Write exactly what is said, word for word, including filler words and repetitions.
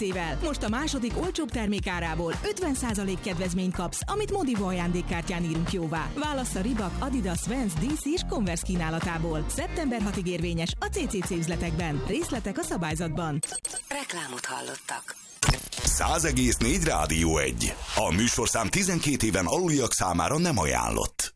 cé-vel. Most a második olcsóbb termék árából ötven százalék kedvezményt kapsz, amit Modivo ajándékkártyán írunk jóvá. Válassz a Reebok, Adidas, Vans, dé cé és Converse kínálatából. szeptember hatodikáig érvényes a cé cé cé üzletekben. Részletek a szabályzatban. Reklámot hallottak. száz egész négy Rádió egy. A műsorszám tizenkét éven aluliak számára nem ajánlott.